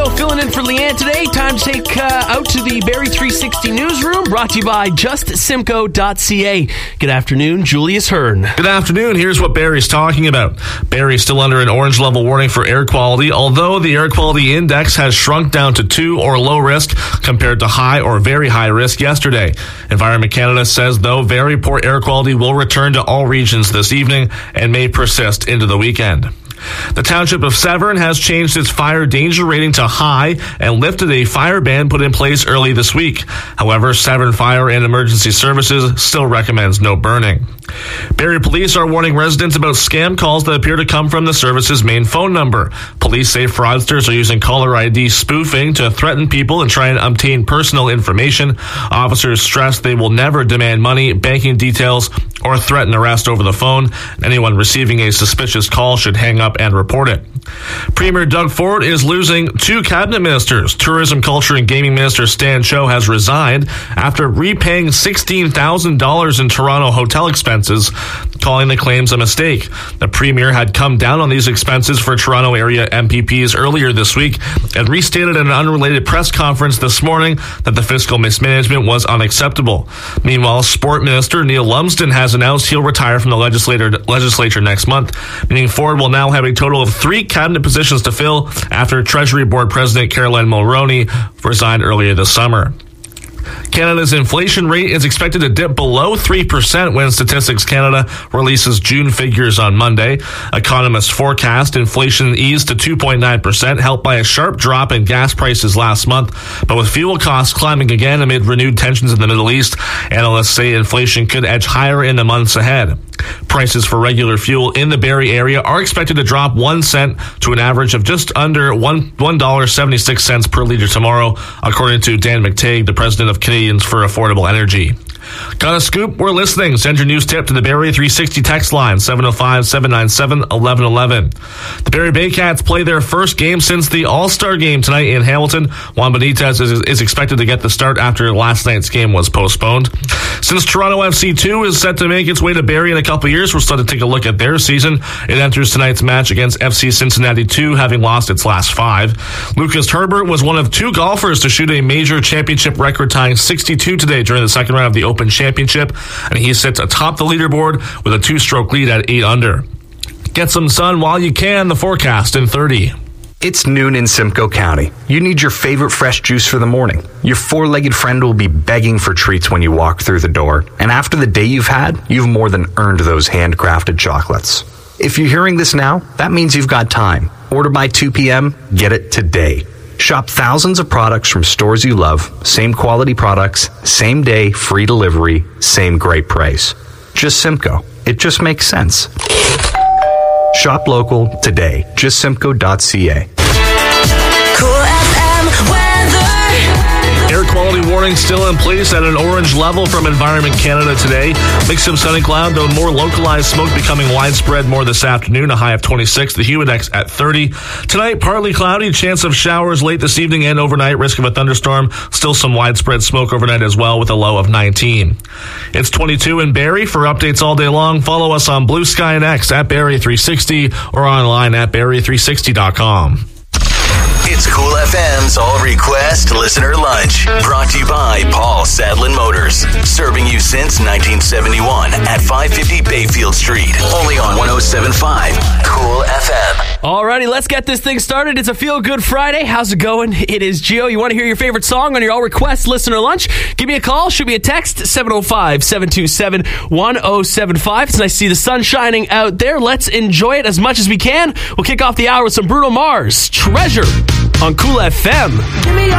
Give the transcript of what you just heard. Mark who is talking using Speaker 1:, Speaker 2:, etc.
Speaker 1: Joe filling in for Leanne today. Time to take out to the Barrie 360 newsroom, brought to you by JustSimco.ca. Good afternoon, Julius Hearn.
Speaker 2: Good afternoon. Here's what Barrie's talking about. Barrie's still under an orange level warning for air quality, although the air quality index has shrunk down to 2 or low risk compared to high or very high risk yesterday. Environment Canada says, though, very poor air quality will return to all regions this evening and may persist into the weekend. The township of Severn has changed its fire danger rating to high and lifted a fire ban put in place early this week. However, Severn Fire and Emergency Services still recommends no burning. Barrie police are warning residents about scam calls that appear to come from the service's main phone number. Police say fraudsters are using caller ID spoofing to threaten people and try and obtain personal information. Officers stress they will never demand money, banking details, or threaten arrest over the phone. Anyone receiving a suspicious call should hang up and report it. Premier Doug Ford is losing 2 cabinet ministers. Tourism, Culture, and Gaming Minister Stan Cho has resigned after repaying $16,000 in Toronto hotel expenses, calling the claims a mistake. The Premier had come down on these expenses for Toronto area MPPs earlier this week and restated in an unrelated press conference this morning that the fiscal mismanagement was unacceptable. Meanwhile, Sport Minister Neil Lumsden has announced he'll retire from the legislature next month, meaning Ford will now have a total of 3 cabinet positions to fill after Treasury Board President Caroline Mulroney resigned earlier this summer. Canada's inflation rate is expected to dip below 3% when Statistics Canada releases June figures on Monday. Economists forecast inflation eased to 2.9%, helped by a sharp drop in gas prices last month. But with fuel costs climbing again amid renewed tensions in the Middle East, analysts say inflation could edge higher in the months ahead. Prices for regular fuel in the Barrie area are expected to drop 1 cent to an average of just under $1.76 per litre tomorrow, according to Dan McTague, the president of Canadians for Affordable Energy. Got a scoop? We're listening. Send your news tip to the Barrie 360 text line, 705-797-1111. The Barrie Baycats play their first game since the All-Star game tonight in Hamilton. Juan Benitez is expected to get the start after last night's game was postponed. Since Toronto FC 2 is set to make its way to Barrie in a couple years, we'll start to take a look at their season. It enters tonight's match against FC Cincinnati 2, having lost its last 5. Lucas Herbert was one of 2 golfers to shoot a major championship record-tying 62 today during the second round of the Open Championship, and he sits atop the leaderboard with a 2-stroke lead at 8 under. Get some sun while you can. The forecast in 30.
Speaker 3: It's noon in Simcoe County. You need your favorite fresh juice for the morning. Your 4-legged friend will be begging for treats when you walk through the door, and after the day you've had, you've more than earned those handcrafted chocolates. If you're hearing this now, that means you've got time. Order by 2 p.m., get it today. Shop thousands of products from stores you love, same quality products, same day, free delivery, same great price. Just Simcoe. It just makes sense. Shop local today. JustSimcoe.ca.
Speaker 4: Cool FM weather.
Speaker 2: Air quality warning still in place at an orange level from Environment Canada today. Mix of sunny cloud, though more localized smoke becoming widespread more this afternoon, a high of 26, the Humidex at 30. Tonight, partly cloudy, chance of showers late this evening and overnight, risk of a thunderstorm. Still some widespread smoke overnight as well with a low of 19. It's 22 in Barrie. For updates all day long, follow us on Blue Sky and X at Barrie 360 or online at Barrie360.com.
Speaker 5: It's Cool FM's All Request Listener Lunch, brought to you by Paul Sadlin Motors, serving you since 1971 at 550 Bayfield Street, only on 107.5 Cool FM.
Speaker 1: Alrighty, let's get this thing started. It's a Feel Good Friday. How's it going? It is Gio. You want to hear your favorite song on your All Request Listener Lunch? Give me a call. Shoot me a text, 705-727-1075. It's nice to see the sun shining out there. Let's enjoy it as much as we can. We'll kick off the hour with some Bruno Mars, Treasure, on Cool FM.